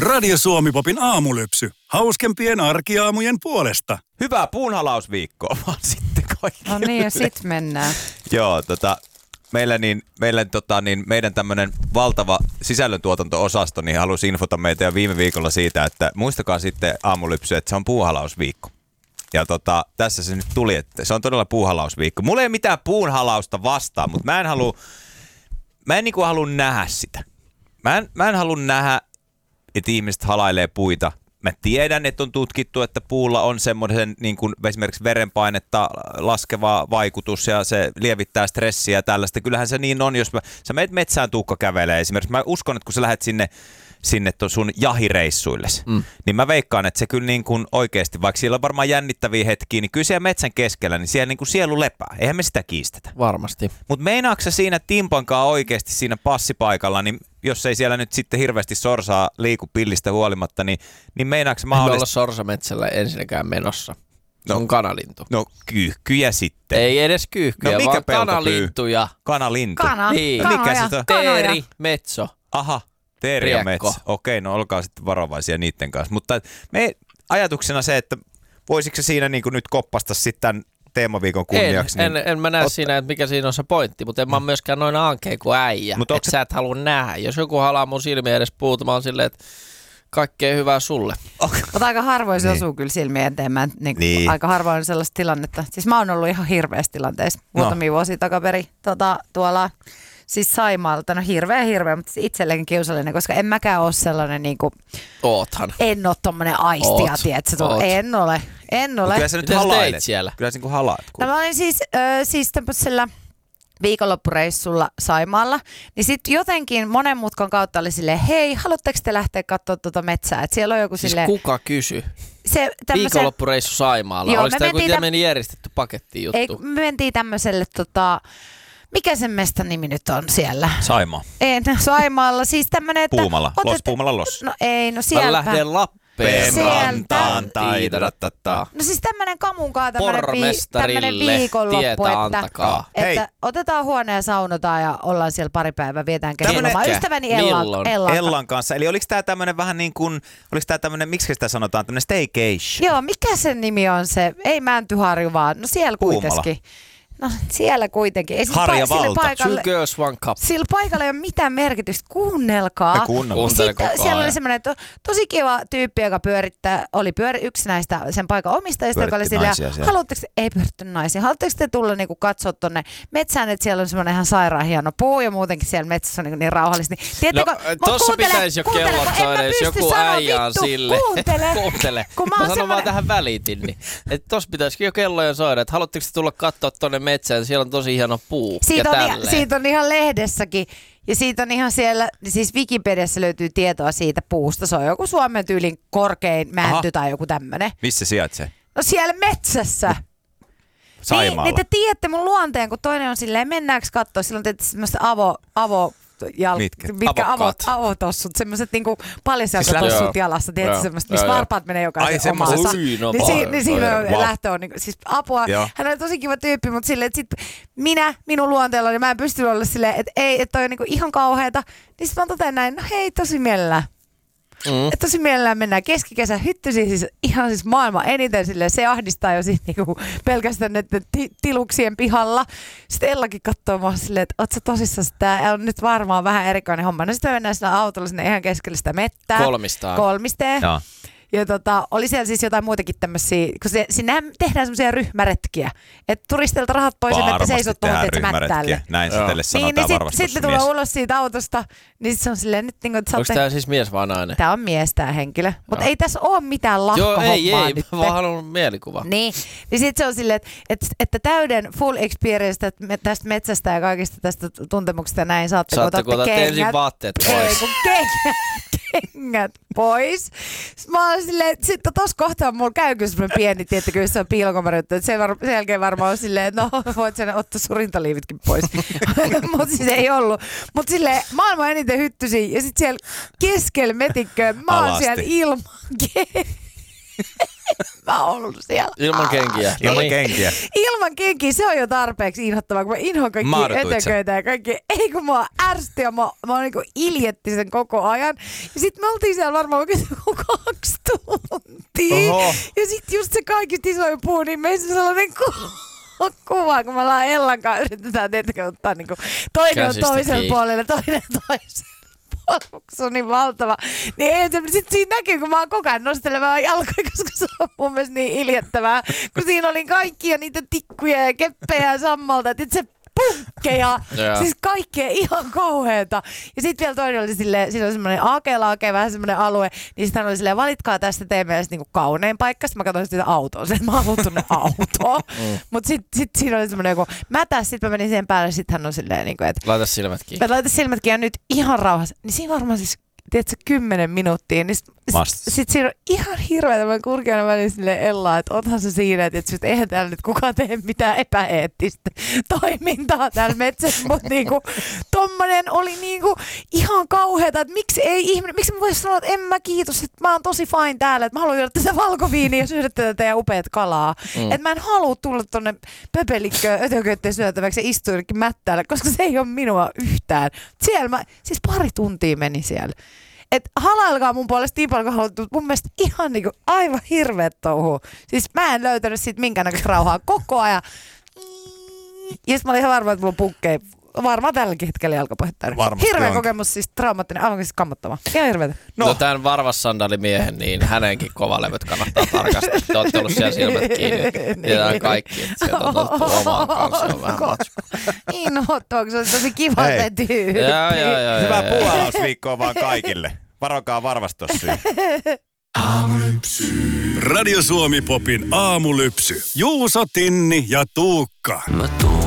Radio Suomi-popin aamulypsy. Hauskempien arkiaamujen puolesta. Hyvää puunhalausviikkoa vaan sitten kaikille. No niin, ja sit mennään. Joo, meidän tämmönen valtava sisällöntuotanto-osasto niin halusi infota meitä jo viime viikolla siitä, että muistakaa sitten aamulypsy, että se on puuhalausviikko. Ja tässä se nyt tuli, että se on todella puuhalausviikko. Mulla ei ole mitään puunhalausta vastaan, mutta mä en niinku halua nähdä sitä. Mä en halua nähdä, että ihmiset halailee puita. Mä tiedän, että on tutkittu, että puulla on semmoisen niin kuin esimerkiksi verenpainetta laskeva vaikutus ja se lievittää stressiä ja tällaista. Kyllähän se niin on, jos sä meet metsään Tuukka kävelee esimerkiksi. Mä uskon, että kun sä lähdet sinne sun jahireissuille, niin mä veikkaan, että se kyllä niin kuin oikeasti, vaikka siellä on varmaan jännittäviä hetkiä, niin kyllä siellä metsän keskellä, niin siellä niin kuin sielu lepää. Eihän me sitä kiistetä. Varmasti. Mutta meinaatko sä siinä timpankaan oikeasti siinä passipaikalla, niin jos ei siellä nyt sitten hirveästi sorsaa liiku pillistä huolimatta, niin meinaatko sä mahdollisesti... Ei olla sorsametsällä ensinnäkään menossa. Se on kanalintu. No kyyhkyjä sitten. Ei edes kyyhkyjä, vaan kanalintuja. Kanalintu. Kanoja. Mikä se on? Teeri, metso. Aha, teeri ja metsä. Okei, no olkaa sitten varovaisia niiden kanssa. Mutta me ajatuksena se, että voisiko se siinä niin kuin nyt koppasta sitten tämän teemaviikon kunniaksi? En mä näe siinä, että mikä siinä on se pointti, mutta en mä myöskään noin ankea kuin äijä. Että sä et halua nähdä. Jos joku halaa mun silmiä edes puuta, mä oon silleen, että kaikkea hyvää sulle. Mutta aika harvoin se osuu kyllä silmien eteen. Niin. Aika harvoin on sellaista tilannetta. Siis mä oon ollut ihan hirveässä tilanteessa muutamia vuosia takaperi tuolla siis Saimaalla. No hirveä, mutta itsellekin kiusallinen, koska en mäkään ole sellainen niinku... Oothan. En ole tommonen aistia, tietsä. En ole. Kyllä sä nyt halailet siellä. Kyllä sä niin halaat. No mä olin siis tämmöisellä viikonloppureissulla Saimaalla, niin sitten jotenkin monen mutkan kautta oli silleen, hei, haluatteko te lähteä katsoa tuota metsää? Et siellä on joku siis silleen... kuka kysyi? Viikonloppureissu Saimaalla. Joo, oliko tämä joku tämmöinen järjestetty paketti juttu? Ei, me mentiin tämmöiselle, mikä sen mestan nimi nyt on siellä? Saimaa. Ei, Saimaalla, siis tämmöinen, että... Puumala, Puumala. No ei, no sieltä. Mä lähden Lappeen rantaan. No siis tämmönen kamunkaan tämmönen Pormestarille viikonloppu, tietä antakaa. Että otetaan huone ja saunotaan ja ollaan siellä pari päivää, vietään kesälomaa. Ystäväni Ellan kanssa. Eli oliko tää tämmönen vähän niin kuin, oliko tää tämmönen, miksi sitä sanotaan, tämmönen staycation? Joo, mikä sen nimi on se? Ei Mäntyharju vaan, no siellä kuitenkin. No siellä kuitenkin. Harjavalta. Two girls, one cup. Sillä paikalla ei ole mitään merkitystä. Kuunnelkaa. Siellä oli semmoinen tosi kiva tyyppi, joka oli yksi näistä sen paikan omistajista, joka oli sillä, ei pyöritty naisia. Haluatteko te tulla niinku katsoa tonne metsään, että siellä on semmoinen ihan sairaan hieno puu ja muutenkin siellä metsässä on niin rauhallista. No, tossa pitäisi jo kellot soida, jos joku äijä on sille. Kuuntele. Mä sanon vaan tähän välitin. Että tossa pitäisikin jo kelloja soida, että haluatteko te tulla katsoa tonne metsään, siellä on tosi hieno puu. Siitä on ihan lehdessäkin. Ja siitä on ihan siellä, siis Wikipediassa löytyy tietoa siitä puusta. Se on joku Suomen tyylin korkein mänty tai joku tämmönen. Missä sijaitsee? No siellä metsässä. Saimaalla. Niin te tiedätte mun luonteen, kun toinen on silleen, mennäänkö katsoa, silloin teette semmoista avotossut, semmoiset niinku paljasjalkatossut jalassa, tiedätkö semmoista, missä varpaat menee jokaisen omassa. Niin siinä on lähtö on niinku, siis apua. Hän on tosi kiva tyyppi, mutta silleen, että minun luonteella, niin mä en pysty olla silleen, että ei, että toi on niinku ihan kauheeta. Niin sit mä totean näin, no hei, tosi mielellään. Että tosi mielellään mennään keskikesän hyttysiin, siis ihan siis maailman eniten silleen, se ahdistaa jo sit niinku pelkästään näiden tiluksien pihalla. Sitten Ellakin katsoo mua silleen, että oot sä tosissaan, tää on nyt varmaan vähän erikoinen homma. No sitten mennään sillä autolla sinne ihan keskelle sitä mettää. Kolmisteen. Ja oli siellä siis jotain muitakin tämmöisiä, kun sinnehän tehdään semmoisia ryhmäretkiä. Että turistilta rahat pois, että seisot tuohon mättäälle. Näin se teille sanotaan varmasti. Sitten tulee ulos siitä autosta, niin se on silleen nyt niin kuin, että onko tää siis mies vai nainen? Tää on mies tää henkilö. Mutta ei tässä ole mitään lakkohommaa nyt. Joo, ei, mä vaan haluan mielikuva. Niin sitten se on silleen, että täyden full experience tästä metsästä ja kaikista tästä tuntemuksesta ja näin saatte kun otatte ensin vaatteet pois. Ei, kun kengät pois. Mä oon silleen, sitten tossa kohtaa mulla käy kyllä semmoinen pieni, tiettäkö, jos se on piilokomeryttä, että sen jälkeen varmaan on silleen, että no voit sen ottaa surintaliivitkin pois. Mutta siis ei ollut. Mutta silleen maailman eniten hyttysiä ja sitten siellä keskellä metikköä mä oon siellä ilman mä oon ollut siellä. Ilman kenkiä. Ilman kenkiä, se on jo tarpeeksi inhottavaa, kun mä inhoan kaikki eteköitä ja kaikki. Ei kun mua ärsytti ja mä niinku iljetti sen koko ajan. Ja sit me oltiin siellä varmaan oikein 2 tuntia. Oho. Ja sit just se kaikista isoin puu, niin meissä sellainen kuva, kun me ollaan Ellan kanssa yritetään tietenkin ottaa niinku toinen on toisella puolella, toinen toisella. Se on niin valtava. Niin sitten siinä näkyy, kun mä oon koko ajan nostelemaan jalkoja, koska se on mun mielestä niin iljettävää. Kun siinä oli kaikkia niitä tikkuja ja keppejä ja sammalta, että se punkkeja, siis kaikkea ihan kauheeta. Ja sitten vielä toinen oli silleen, siinä oli semmoinen aakea, vähän semmoinen alue, niin sitten hän oli silleen, valitkaa tästä teidän mielestä niinku kaunein paikka. Sitten mä katsoin sitä autoa, että mä haluan tuonne autoon. Mutta sitten siinä oli semmoinen joku mätäs, sitten mä menin siihen päälle, sitten hän on silleen, niinku, että laita silmät kiinni. Laita silmät kiinni ja nyt ihan rauhassa. Niin siinä varmaan siis, tiedätkö, 10 minuuttia, niin sitten siinä on ihan hirveä tämän kurkiana väliin silleen Ella, että oothan se siinä, että eihän täällä nyt kukaan tee mitään epäeettistä toimintaa täällä metsässä, mutta niinku tommonen oli niinku ihan kauheeta, että miksi mä voisin sanoa, että en mä kiitos, että mä oon tosi fine täällä, että mä haluan juoda tätä valkoviiniä ja syödä tätä teidän upeat kalaa. Että mä en halua tulla tonne pöpelikköön ötököitteen syötäväksi ja istua jonnekin mättäälle, koska se ei ole minua yhtään. Siellä siis 2 tuntia meni siellä. Että halailkaa mun puolesta niin paljon, kun haluat, mun mielestä ihan niinku aivan hirveet touhuu. Siis mä en löytänyt siitä minkäännäköistä rauhaa koko ajan. Ja sit mä olin ihan varma, että mulla on punkkeja. Varmaan tälläkin hetkellä jalkapohjetta. Hirveä kokemus, siis traumaattinen, aivan siis kammottava. Ihan hirveetä. No tämän varvassandaalimiehen, niin hänenkin kovalevyt kannattaa tarkastaa. Te olette ollut siellä silmät kiinni. Tiedään kaikki, että sieltä on otettu omaan kanssa. Se on vähän matsku. Inhottavaa, kun se on tosi kiva se tyyppi. Hyvää puuhalausviikkoa vaan kaikille. Varokaa varvastossia. Radio Suomi Popin aamulypsy. Juuso, Tinni ja Tuukka.